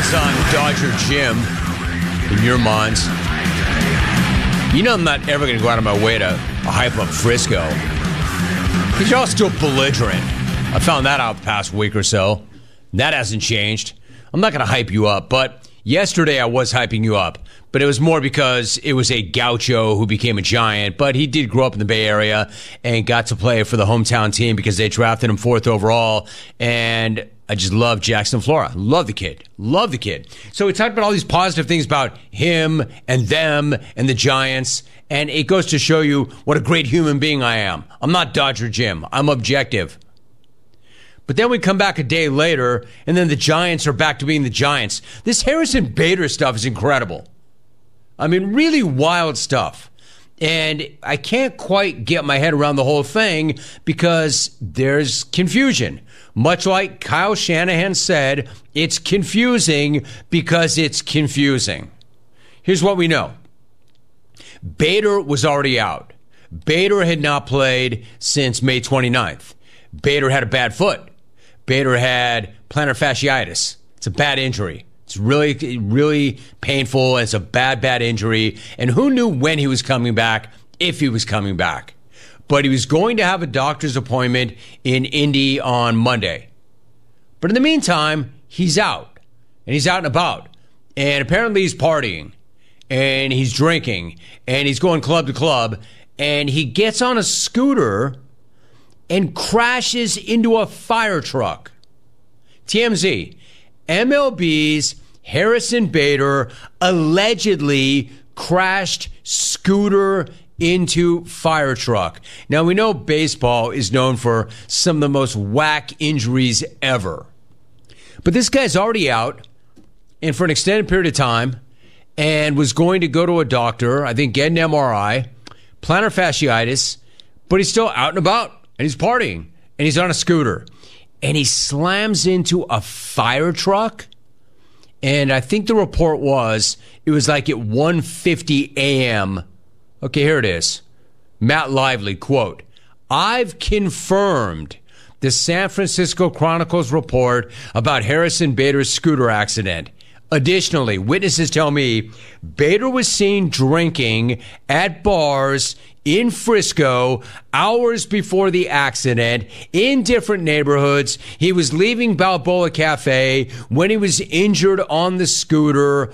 was on Dodger Jim, in your minds, you know I'm not ever going to go out of my way to hype up Frisco. Because you're all still belligerent. I found that out the past week or so. That hasn't changed. I'm not going to hype you up, but yesterday I was hyping you up. But it was more because it was a gaucho who became a Giant, but he did grow up in the Bay Area and got to play for the hometown team because they drafted him 4th overall. And I just love Jackson Flora. Love the kid. Love the kid. So we talked about all these positive things about him and them and the Giants. And it goes to show you what a great human being I am. I'm not Dodger Jim. I'm objective. But then we come back a day later, and then the Giants are back to being the Giants. This Harrison Bader stuff is incredible. I mean, really wild stuff. And I can't quite get my head around the whole thing because there's confusion. Much like Kyle Shanahan said, it's confusing because it's confusing. Here's what we know. Bader was already out. Bader had not played since May 29th. Bader had a bad foot. Bader had plantar fasciitis. It's a bad injury. It's really, really painful. It's a bad, bad injury. And who knew when he was coming back, if he was coming back. But he was going to have a doctor's appointment in Indy on Monday. But in the meantime, he's out. And he's out and about. And apparently he's partying. And he's drinking. And he's going club to club. And he gets on a scooter and crashes into a fire truck. TMZ. MLB's Harrison Bader allegedly crashed scooter into fire truck. Now, we know baseball is known for some of the most whack injuries ever. But this guy's already out and for an extended period of time and was going to go to a doctor, I think get an MRI, plantar fasciitis, but he's still out and about and he's partying and he's on a scooter. And he slams into a fire truck. And I think the report was, it was like at 1:50 a.m. Okay, here it is. Matt Lively, quote, "I've confirmed the San Francisco Chronicle's report about Harrison Bader's scooter accident. Additionally, witnesses tell me Bader was seen drinking at bars in Frisco hours before the accident in different neighborhoods. He was leaving Balboa Cafe when he was injured on the scooter